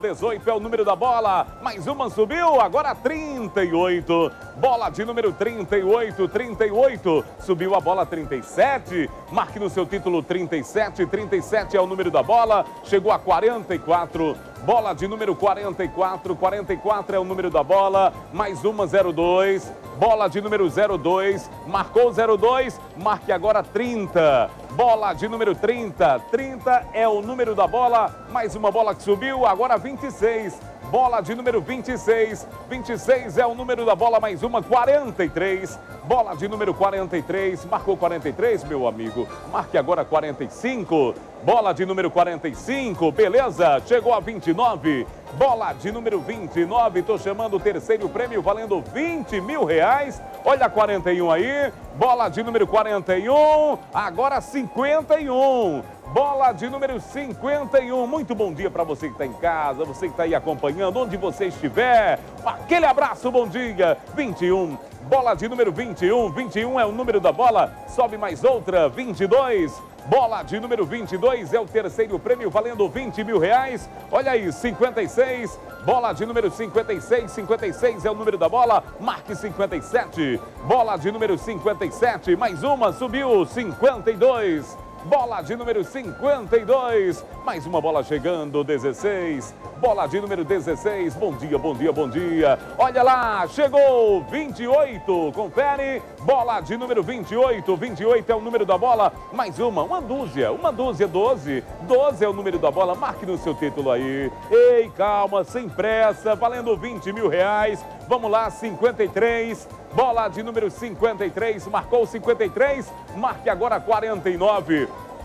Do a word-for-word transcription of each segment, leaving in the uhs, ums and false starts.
dezoito é o número da bola, mais uma subiu, agora trinta e oito, bola de número trinta e oito, trinta e oito, subiu a bola trinta e sete, marque no seu título trinta e sete, trinta e sete é o número da bola, chegou a quarenta e quatro, bola de número quarenta e quatro, quarenta e quatro é o número da bola, mais uma zero dois, bola de número zero dois, marcou zero dois, marque agora trinta, bola de número trinta, trinta é o número da bola, mais uma bola que subiu, agora vinte e seis, bola de número vinte e seis, vinte e seis é o número da bola, mais uma quarenta e três, bola de número quarenta e três, marcou quarenta e três, meu amigo, marque agora quarenta e cinco, bola de número quarenta e cinco, beleza, chegou a vinte e nove, bola de número vinte e nove, tô chamando o terceiro prêmio valendo vinte mil reais, olha a quarenta e um aí, bola de número quarenta e um, agora cinquenta e um, bola de número cinquenta e um, muito bom dia para você que está em casa, você que está aí acompanhando, onde você estiver, aquele abraço, bom dia, vinte e um, bola de número vinte e um, vinte e um é o número da bola, sobe mais outra, vinte e dois, bola de número vinte e dois é o terceiro prêmio valendo vinte mil reais, olha aí, cinquenta e seis, bola de número cinquenta e seis, cinquenta e seis é o número da bola, marque cinquenta e sete, bola de número cinquenta e sete, mais uma, subiu, cinquenta e dois, bola de número cinquenta e dois, mais uma bola chegando, dezesseis, bola de número dezesseis, bom dia, bom dia, bom dia, olha lá, chegou, vinte e oito, confere, bola de número vinte e oito, vinte e oito é o número da bola, mais uma, uma dúzia, uma dúzia, doze, doze é o número da bola, marque no seu título aí, ei, calma, sem pressa, valendo vinte mil reais, vamos lá, cinquenta e três, bola de número cinquenta e três, marcou cinquenta e três, marque agora quarenta e nove,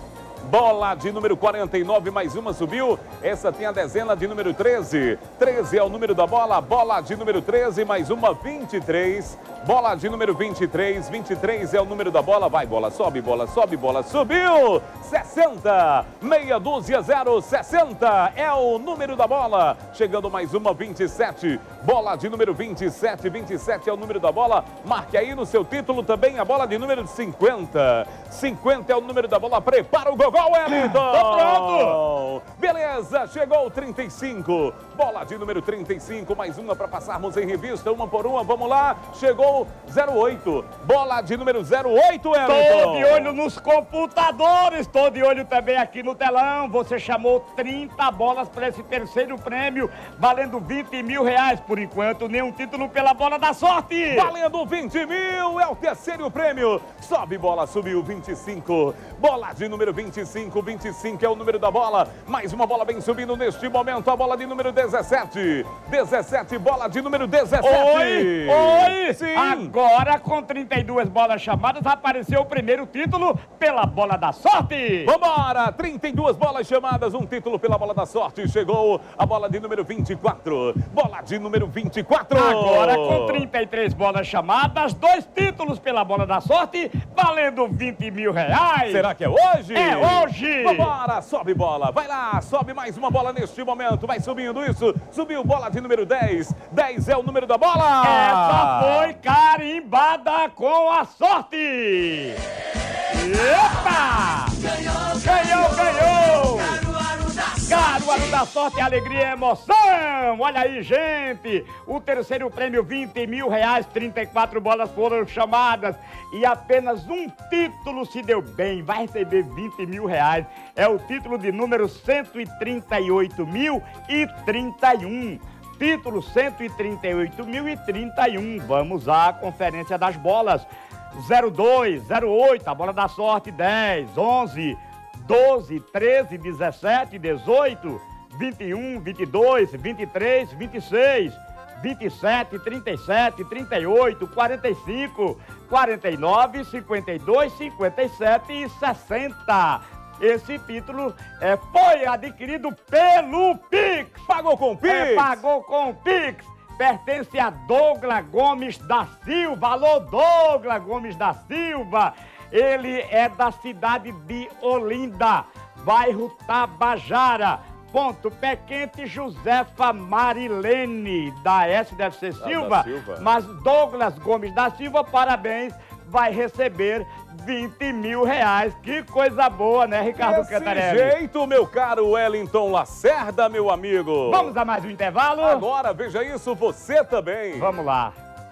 bola de número quarenta e nove, mais uma subiu, essa tem a dezena de número treze, treze é o número da bola, bola de número treze, mais uma vinte e três, bola de número vinte e três, vinte e três é o número da bola, vai bola, sobe bola, sobe bola, subiu, sessenta, meia dúzia, zero, sessenta é o número da bola, chegando mais uma, vinte e sete, bola de número vinte e sete, vinte e sete é o número da bola, marque aí no seu título também a bola de número cinquenta, cinquenta é o número da bola, prepara o gogol, Wellington! Tô pronto! Beleza, chegou o trinta e cinco, bola de número trinta e cinco, mais uma para passarmos em revista, uma por uma, vamos lá, chegou zero oito, bola de número zero oito, Wellington! Tô de olho nos computadores, tô de olho também aqui no telão, você chamou trinta bolas para esse terceiro prêmio, valendo vinte mil reais, por enquanto, nenhum título pela bola da sorte! Valendo vinte mil, é o terceiro prêmio, sobe bola, subiu vinte e cinco, bola de número vinte e cinco, vinte e cinco é o número da bola, mais uma bola bem subindo neste momento, a bola de número dezessete, dezessete, bola de número dezessete. Oi, oi, sim. Agora com trinta e duas bolas chamadas, apareceu o primeiro título pela bola da sorte. Vambora, trinta e duas bolas chamadas, um título pela bola da sorte, chegou a bola de número vinte e quatro, bola de número vinte e quatro. Agora com trinta e três bolas chamadas, dois títulos pela bola da sorte, valendo vinte mil reais. Será que é hoje? É hoje! Vambora, sobe bola, vai lá, sobe mais uma bola neste momento, vai subindo isso, subiu bola de número dez, dez é o número da bola! Essa foi carimbada com a sorte! Epa! Ganhou, Ganhou, ganhou! Caruaru da sorte! Caruaru da sorte, alegria e emoção! Olha aí, gente! O terceiro prêmio, vinte mil reais, trinta e quatro bolas foram chamadas e apenas um título se deu bem, vai receber vinte mil reais. É o título de número cento e trinta e oito mil e trinta e um. Título cento e trinta e oito mil e trinta e um. Vamos à conferência das bolas. zero dois, zero oito, a bola da sorte, dez, onze, doze, treze, dezessete, dezoito, vinte e um, vinte e dois, vinte e três, vinte e seis, vinte e sete, trinta e sete, trinta e oito, quarenta e cinco, quarenta e nove, cinquenta e dois, cinquenta e sete e sessenta. Esse título é, foi adquirido pelo Pix. Pagou com o Pix? É, pagou com o Pix. Pertence a Douglas Gomes da Silva. Alô, Douglas Gomes da Silva. Ele é da cidade de Olinda, bairro Tabajara. Ponto, Pé Quente, Josefa Marilene, da S deve ser Silva, Silva, mas Douglas Gomes da Silva, parabéns vai receber vinte mil reais. Que coisa boa, né, Ricardo Desse Cantarelli? jeito, meu caro Wellington Lacerda, meu amigo. Vamos a mais um intervalo? Agora, veja isso, você também. Vamos lá.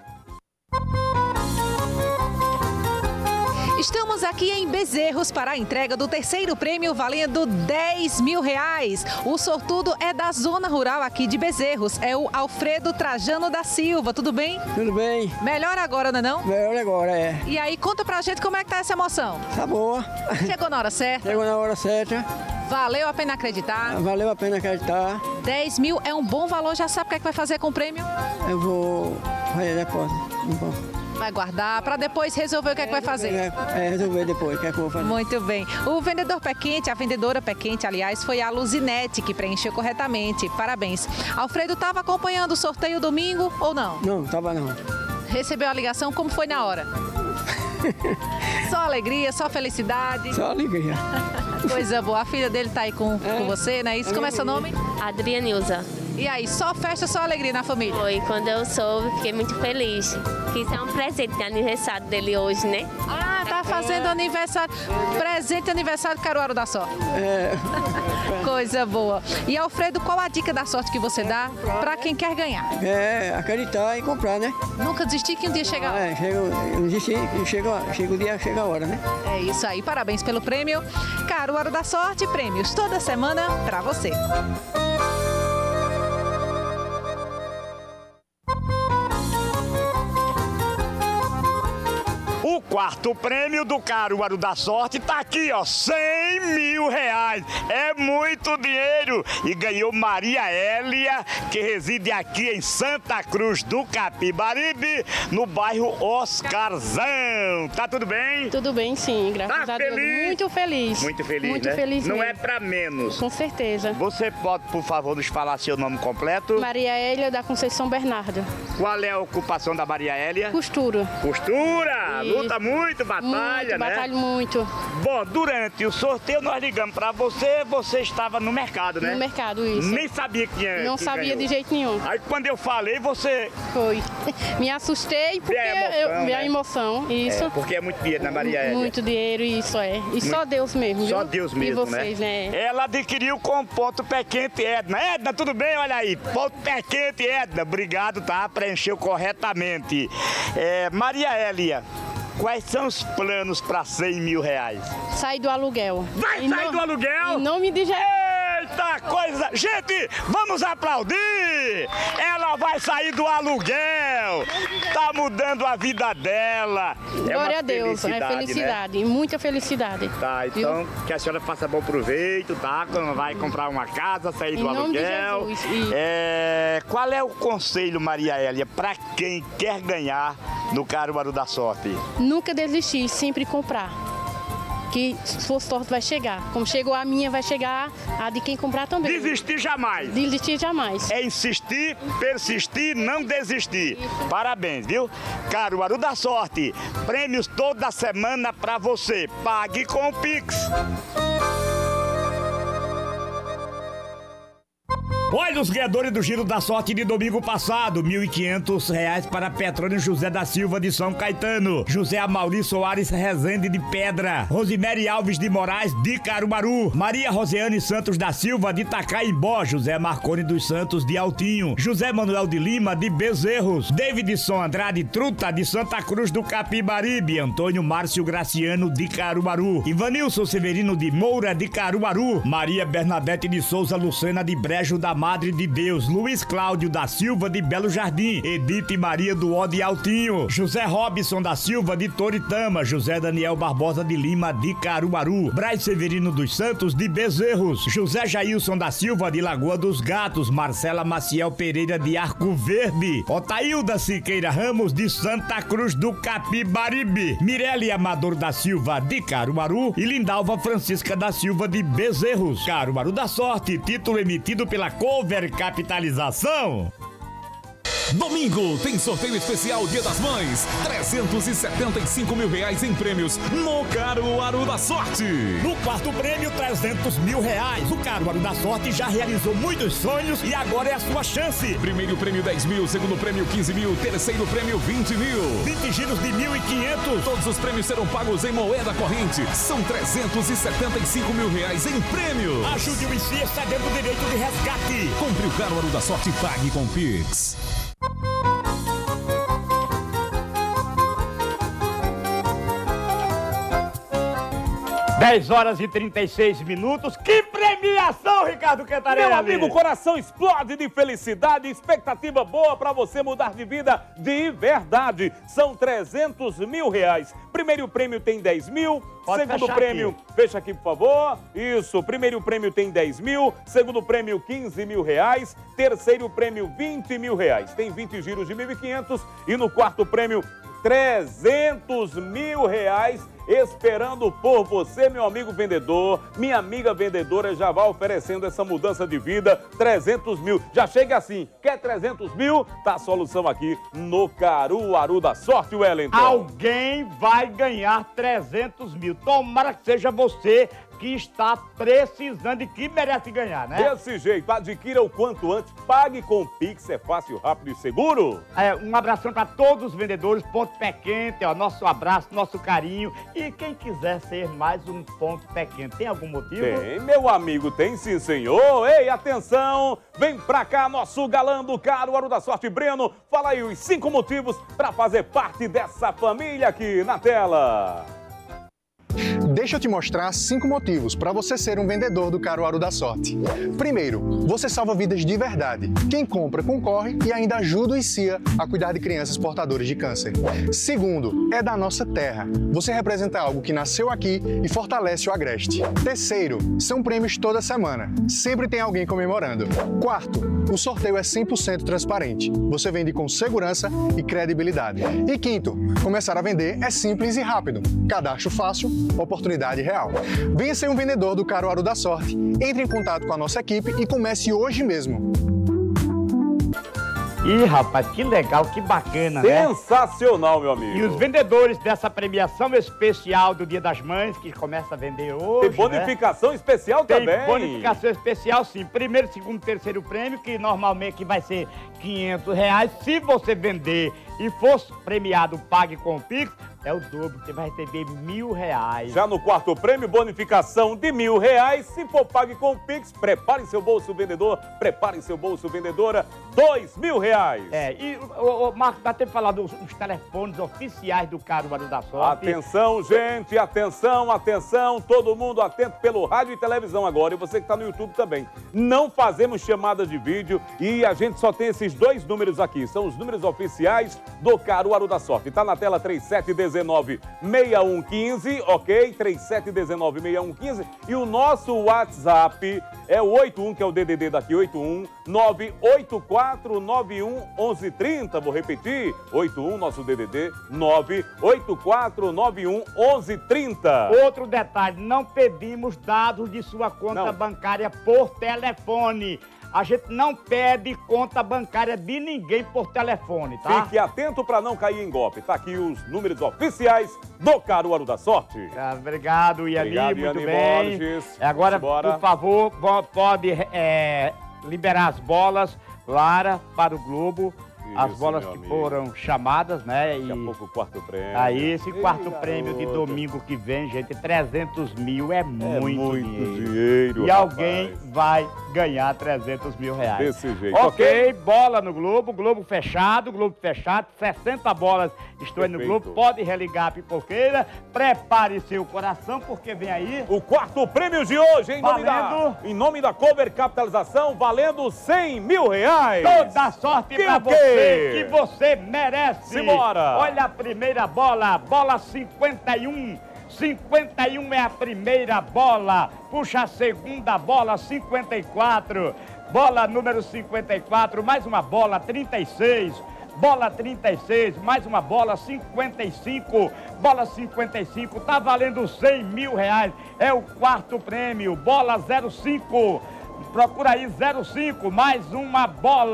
Estamos aqui em Bezerros para a entrega do terceiro prêmio valendo dez mil reais. O sortudo é da zona rural aqui de Bezerros. É o Alfredo Trajano da Silva. Tudo bem? Tudo bem? Melhor agora, não é não? Melhor agora, é. E aí, conta pra gente como é que tá essa emoção. Tá boa. Chegou na hora certa? Chegou na hora certa. Valeu a pena acreditar? Valeu a pena acreditar. dez mil é um bom valor. Já sabe o que é que vai fazer com o prêmio? Eu vou fazer depósito. Não vou. Vai guardar para depois resolver o que é que vai fazer. É, é, resolver depois o que é que eu vou fazer. Muito bem. O vendedor pé quente, a vendedora pé quente, aliás, foi a Luzinete que preencheu corretamente. Parabéns. Alfredo estava acompanhando o sorteio domingo ou não? Não, tava não. Recebeu a ligação, como foi na hora? Só alegria, só felicidade. Só alegria. Coisa boa. A filha dele tá aí com, É. com você, né? Isso, como é seu nome? Adrianilza. E aí, só festa, só alegria na família? Foi, quando eu soube, fiquei muito feliz. Que isso é um presente de aniversário dele hoje, né? Ah, tá fazendo aniversário. Presente de aniversário Caruaru da Sorte. É, Coisa boa. E Alfredo, qual a dica da sorte que você dá para quem quer ganhar? é acreditar e comprar, né? Nunca desistir que um dia chega a hora. É, chega, eu disse, chega, chega o dia, chega a hora, né? É isso aí, parabéns pelo prêmio. Caruaru da Sorte, prêmios toda semana para você. O quarto prêmio do Caruaru da Sorte tá aqui, ó, cem mil reais. É muito dinheiro. E ganhou Maria Hélia, que reside aqui em Santa Cruz do Capibaribe, no bairro Oscarzão. Tá tudo bem? Tudo bem, sim, graças Tá a Deus. feliz? Muito feliz. Muito feliz, Muito né? feliz Não mesmo. é pra menos. Com certeza. Você pode, por favor, nos falar seu nome completo? Maria Hélia da Conceição Bernardo. Qual é a ocupação da Maria Hélia? Costura. Costura! Isso. Luta muito, batalha, muito, né? batalho muito. Bom, durante o sorteio nós ligamos pra você, você estava no mercado, né? No mercado, isso. Nem sabia que tinha. Não que sabia ganhou. de jeito nenhum. Aí quando eu falei, você. Foi. Me assustei porque a emoção, eu vi né? a emoção. Isso. É, porque é muito dinheiro na Maria Hélia. Muito dinheiro, isso é. E só Deus mesmo, Só viu? Deus E mesmo, vocês, né? Ela adquiriu com ponto pé quente, Edna. Edna, tudo bem? Olha aí. Ponto pé quente, Edna. Obrigado, tá? Preencheu corretamente. É, Maria Hélia, quais são os planos para cem mil reais? Sai do aluguel. Vai Em sair no- do aluguel? Em nome de Jesus. Eita coisa! Gente, vamos aplaudir! Ela vai sair do aluguel! Tá mudando a vida dela! É Glória uma a Deus, é felicidade, né? felicidade, muita felicidade. Tá, então que a senhora faça bom proveito, tá? Quando vai comprar uma casa, sair Em do nome de aluguel. Jesus, isso. É, qual é o conselho, Maria Hélia, para quem quer ganhar no Caruaru da Sorte? Nunca desistir, sempre comprar. Que sua sorte vai chegar. Como chegou a minha, vai chegar a de quem comprar também. Desistir jamais. Desistir jamais. É insistir, persistir, não desistir. Parabéns, viu? Caruaru da Sorte, prêmios toda semana pra você. Pague com o Pix. Olha os ganhadores do Giro da Sorte de domingo passado. mil e quinhentos reais para Petrônio José da Silva de São Caetano. José Amauri Soares Rezende de Pedra. Rosemary Alves de Moraes de Caruaru. Maria Roseane Santos da Silva de Itacaimbó. José Marconi dos Santos de Altinho. José Manuel de Lima de Bezerros. Davidson Andrade Truta de Santa Cruz do Capibaribe. Antônio Márcio Graciano de Caruaru. Ivanilson Severino de Moura de Caruaru. Maria Bernadette de Souza Lucena de Brejo da Madre de Deus, Luiz Cláudio da Silva de Belo Jardim, Edith Maria do Ó de Altinho, José Robson da Silva de Toritama, José Daniel Barbosa de Lima de Caruaru, Braz Severino dos Santos de Bezerros, José Jailson da Silva de Lagoa dos Gatos, Marcela Maciel Pereira de Arco Verde, Otailda Siqueira Ramos de Santa Cruz do Capibaribe, Mirelle Amador da Silva de Caruaru e Lindalva Francisca da Silva de Bezerros. Caruaru da Sorte, título emitido pela Cover Capitalização. Domingo tem sorteio especial Dia das Mães. trezentos e setenta e cinco mil reais em prêmios no Caruaru da Sorte. No quarto prêmio, trezentos mil reais. O Caruaru da Sorte já realizou muitos sonhos e agora é a sua chance. Primeiro prêmio dez mil, segundo prêmio quinze mil, terceiro prêmio vinte mil. vinte giros de mil e quinhentos. Todos os prêmios serão pagos em moeda corrente. São trezentos e setenta e cinco mil reais em prêmios. Ajude o I C recebendo o direito de resgate. Compre o Caruaru da Sorte e pague com Pix. dez horas e trinta e seis minutos. Que premiação, Ricardo Cantarelli! Meu amigo, o coração explode de felicidade, expectativa boa para você mudar de vida de verdade. São trezentos mil reais. Primeiro prêmio tem dez mil. Pode segundo fechar prêmio, aqui. fecha aqui, por favor. Isso, primeiro prêmio tem dez mil. Segundo prêmio, quinze mil reais. Terceiro prêmio, vinte mil reais. Tem vinte giros de mil e quinhentos. E no quarto prêmio, trezentos mil reais. Esperando por você, meu amigo vendedor, minha amiga vendedora já vai oferecendo essa mudança de vida, trezentos mil. Já chega assim, quer trezentos mil? Tá a solução aqui no Caruaru da Sorte, Wellington. Alguém vai ganhar trezentos mil. Tomara que seja você que está precisando e que merece ganhar, né? Desse jeito, adquira o quanto antes, pague com Pix, é fácil, rápido e seguro. É, um abração para todos os vendedores, Ponto Pé Quente, ó, nosso abraço, nosso carinho. E quem quiser ser mais um Ponto Pé Quente, tem algum motivo? Tem, meu amigo, tem sim, senhor. Ei, atenção, vem pra cá, nosso galã do Caruaru da Sorte, Breno. Fala aí os cinco motivos para fazer parte dessa família aqui na tela. Deixa eu te mostrar cinco motivos para você ser um vendedor do Caruaru da Sorte. Primeiro, você salva vidas de verdade. Quem compra concorre e ainda ajuda o I C I A a cuidar de crianças portadoras de câncer. Segundo, é da nossa terra. Você representa algo que nasceu aqui e fortalece o Agreste. Terceiro, são prêmios toda semana. Sempre tem alguém comemorando. Quarto, o sorteio é cem por cento transparente. Você vende com segurança e credibilidade. E quinto, começar a vender é simples e rápido. Cadastro fácil, oportunidade real. Venha ser um vendedor do Caruaru da Sorte. Entre em contato com a nossa equipe e comece hoje mesmo. Ih, rapaz, que legal, que bacana, né? Sensacional, meu amigo. E os vendedores dessa premiação especial do Dia das Mães, que começa a vender hoje, Tem bonificação né? especial Tem também. bonificação especial, sim. Primeiro, segundo, terceiro prêmio, que normalmente vai ser quinhentos reais. Se você vender e for premiado, pague com o Pix, é o dobro, você vai receber mil reais. Já no quarto prêmio, bonificação de mil reais. Se for pague com o Pix, prepare seu bolso vendedor, prepare seu bolso vendedora, dois mil reais. É, e o, o Marcos, dá tempo de falar dos, dos telefones oficiais do Caruaru da Sorte. Atenção, gente, atenção, atenção, todo mundo atento pelo rádio e televisão agora, e você que está no YouTube também. Não fazemos chamada de vídeo e a gente só tem esses dois números aqui, são os números oficiais do Caruaru da Sorte. Tá na tela três sete um nove, seis um um cinco, ok? três sete um nove, seis um um cinco. E o nosso WhatsApp é o oito um, que é o D D D daqui, oito um nove oito quatro nove um um um três zero. Vou repetir, oito um, nosso D D D, nove oito quatro nove um um um três zero. Outro detalhe, não pedimos dados de sua conta Não. bancária por telefone. A gente não pede conta bancária de ninguém por telefone, tá? Fique atento para não cair em golpe. Tá aqui os números oficiais do Caruaru da Sorte. Ah, obrigado, Iani, Obrigado, muito Iani bem. Borges. Agora, Bora. por favor, vo- pode é, liberar as bolas, Lara, para o Globo. as Isso, bolas meu que amigo. foram chamadas, né? Daqui a E pouco o quarto prêmio. aí esse quarto Ei, prêmio de garoto. domingo que vem, gente, trezentos mil é É muito, muito dinheiro. dinheiro, E alguém rapaz. vai ganhar trezentos mil reais. Desse jeito, Ok, bola no Globo, Globo fechado, Globo fechado, sessenta bolas estou aí no Perfeito. Globo, pode religar a pipoqueira, prepare seu coração, porque vem aí... O quarto prêmio de hoje, em nome, da, Valendo. em nome da Cover Capitalização, valendo cem mil reais. Toda sorte Que pra o quê? você, que você merece. Simbora. Olha a primeira bola, bola cinquenta e um. cinquenta e um é a primeira bola. Puxa a segunda bola, cinquenta e quatro. Bola número cinquenta e quatro, mais uma bola, trinta e seis. Bola trinta e seis, mais uma bola, cinquenta e cinco. Bola cinquenta e cinco, tá valendo cem mil reais. É o quarto prêmio. Bola zero cinco. Procura aí zero cinco, mais uma bola.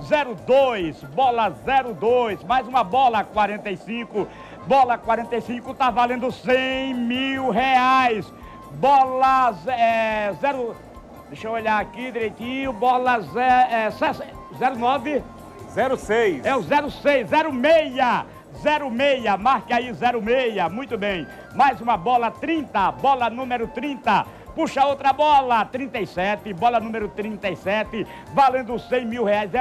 zero dois, bola zero dois, mais uma bola quarenta e cinco, bola quarenta e cinco tá valendo cem mil reais. Bola é, zero, deixa eu olhar aqui direitinho, bola é, zero nove, zero seis. É o zero seis, zero seis, zero seis, marque aí zero seis, muito bem. Mais uma bola trinta, bola número trinta. Puxa outra bola, trinta e sete, bola número trinta e sete, valendo cem mil reais.